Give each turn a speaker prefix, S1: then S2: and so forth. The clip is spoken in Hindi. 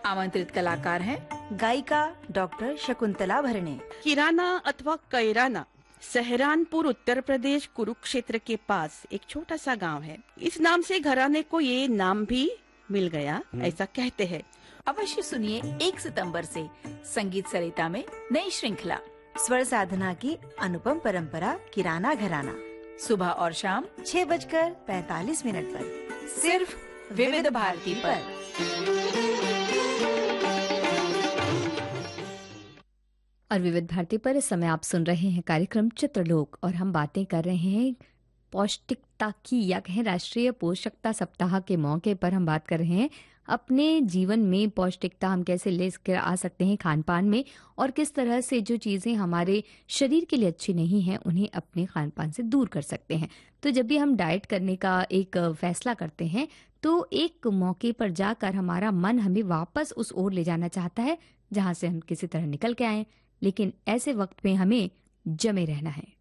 S1: आमंत्रित कलाकार हैं
S2: गायिका डॉक्टर शकुंतला भरणे।
S3: किराना अथवा कैराना सहारनपुर उत्तर प्रदेश कुरुक्षेत्र के पास एक छोटा सा गांव है। इस नाम से घराने को ये नाम भी मिल गया, ऐसा कहते हैं।
S1: अवश्य सुनिए 1 सितंबर से संगीत सरिता में नई श्रृंखला
S2: स्वर साधना की अनुपम परंपरा किराना घराना,
S1: सुबह और शाम
S2: 6:45 पर
S1: सिर्फ विविध भारती पर।
S4: और विविध भारती पर इस समय आप सुन रहे हैं कार्यक्रम चित्रलोक और हम बातें कर रहे हैं पौष्टिकता की, या कहें राष्ट्रीय पोषकता सप्ताह के मौके पर हम बात कर रहे हैं अपने जीवन में पौष्टिकता हम कैसे लेकर आ सकते हैं खान पान में, और किस तरह से जो चीज़ें हमारे शरीर के लिए अच्छी नहीं हैं उन्हें अपने खान पान से दूर कर सकते हैं। तो जब भी हम डाइट करने का एक फैसला करते हैं तो एक मौके पर जाकर हमारा मन हमें वापस उस ओर ले जाना चाहता है जहाँ से हम किसी तरह निकल के आए, लेकिन ऐसे वक्त में हमें जमे रहना है।